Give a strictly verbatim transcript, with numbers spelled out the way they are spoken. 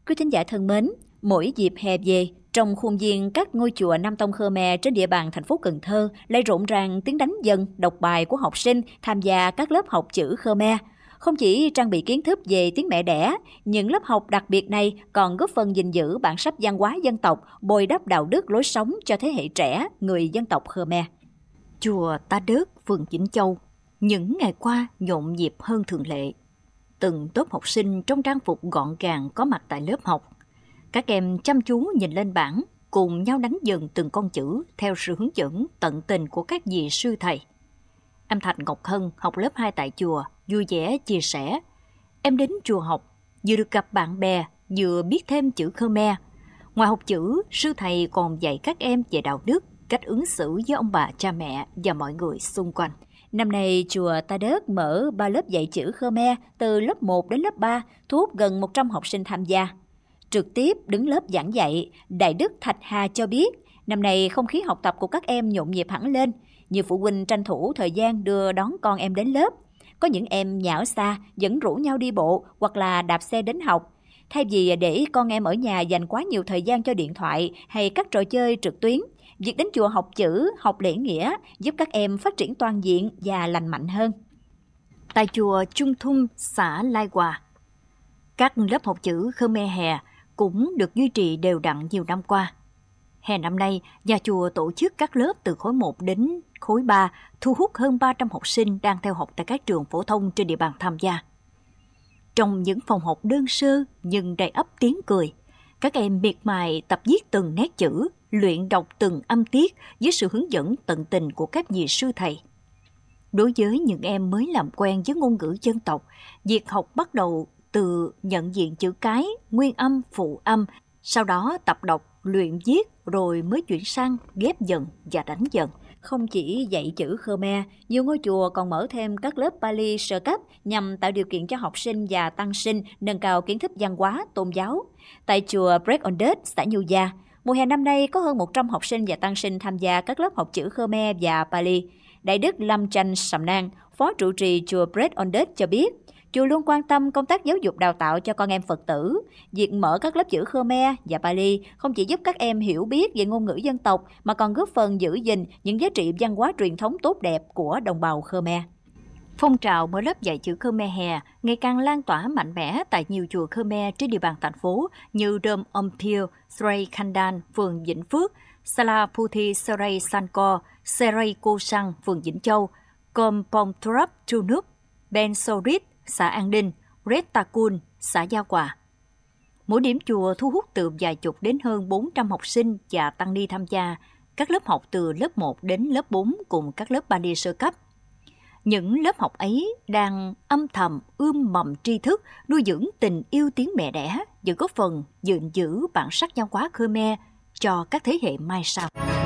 Quý thính giả thân mến, mỗi dịp hè về, trong khuôn viên các ngôi chùa Nam Tông Khmer trên địa bàn thành phố Cần Thơ lại rộn ràng tiếng đánh dần, đọc bài của học sinh tham gia các lớp học chữ Khmer. Không chỉ trang bị kiến thức về tiếng mẹ đẻ, những lớp học đặc biệt này còn góp phần gìn giữ bản sắc văn hóa dân tộc, bồi đắp đạo đức lối sống cho thế hệ trẻ người dân tộc Khmer. Chùa Ta Đớt, phường Vĩnh Châu, những ngày qua nhộn nhịp hơn thường lệ. Từng tốp học sinh trong trang phục gọn gàng có mặt tại lớp học. Các em chăm chú nhìn lên bảng, cùng nhau đánh dần từng con chữ theo sự hướng dẫn tận tình của các vị sư thầy. Em Thạch Ngọc Hân học lớp hai tại chùa, vui vẻ chia sẻ. Em đến chùa học, vừa được gặp bạn bè, vừa biết thêm chữ Khmer. Ngoài học chữ, sư thầy còn dạy các em về đạo đức, cách ứng xử với ông bà cha mẹ và mọi người xung quanh. Năm nay, chùa Ta Đớt mở ba lớp dạy chữ Khmer từ lớp một đến lớp ba, thu hút gần một trăm học sinh tham gia. Trực tiếp đứng lớp giảng dạy, Đại đức Thạch Hà cho biết, năm nay không khí học tập của các em nhộn nhịp hẳn lên. Nhiều phụ huynh tranh thủ thời gian đưa đón con em đến lớp. Có những em nhà ở xa vẫn rủ nhau đi bộ hoặc là đạp xe đến học. Thay vì để con em ở nhà dành quá nhiều thời gian cho điện thoại hay các trò chơi trực tuyến, việc đến chùa học chữ, học lễ nghĩa giúp các em phát triển toàn diện và lành mạnh hơn. Tại chùa Trung Thung, xã Lai Hòa, các lớp học chữ Khmer hè cũng được duy trì đều đặn nhiều năm qua. Hè năm nay, nhà chùa tổ chức các lớp từ khối một đến khối ba, thu hút hơn ba trăm học sinh đang theo học tại các trường phổ thông trên địa bàn tham gia. Trong những phòng học đơn sơ nhưng đầy ắp tiếng cười, các em miệt mài tập viết từng nét chữ, luyện đọc từng âm tiết với sự hướng dẫn tận tình của các vị sư thầy. Đối với những em mới làm quen với ngôn ngữ dân tộc, việc học bắt đầu từ nhận diện chữ cái, nguyên âm, phụ âm, sau đó tập đọc, luyện viết rồi mới chuyển sang ghép dần và đánh dần. Không chỉ dạy chữ Khmer, nhiều ngôi chùa còn mở thêm các lớp Pali sơ cấp nhằm tạo điều kiện cho học sinh và tăng sinh nâng cao kiến thức văn hóa, tôn giáo. Tại chùa Break on Dut, xã Nhu Gia, mùa hè năm nay có hơn một trăm học sinh và tăng sinh tham gia các lớp học chữ Khmer và Pali. Đại đức Lâm Chanh Sầm Nang, phó trụ trì chùa Break on Dut cho biết, chùa luôn quan tâm công tác giáo dục đào tạo cho con em Phật tử. Việc mở các lớp chữ Khmer và Pali không chỉ giúp các em hiểu biết về ngôn ngữ dân tộc mà còn góp phần giữ gìn những giá trị văn hóa truyền thống tốt đẹp của đồng bào Khmer. Phong trào mở lớp dạy chữ Khmer hè ngày càng lan tỏa mạnh mẽ tại nhiều chùa Khmer trên địa bàn thành phố như Dom Ompil, Sray Khandan, phường Vĩnh Phước, Sala Puthi Saray Sankor, Saray Cô Sang, phường Vĩnh Châu, Kompong Trup Tunuk, Ben Sorit, xã An Đinh, Red Takun, xã Gia Hòa. Mỗi điểm chùa thu hút từ vài chục đến hơn bốn trăm học sinh và tăng ni tham gia các lớp học từ lớp một đến lớp bốn cùng các lớp Pali sơ cấp. Những lớp học ấy đang âm thầm ươm mầm tri thức, nuôi dưỡng tình yêu tiếng mẹ đẻ và góp phần gìn giữ bản sắc văn hóa Khmer cho các thế hệ mai sau.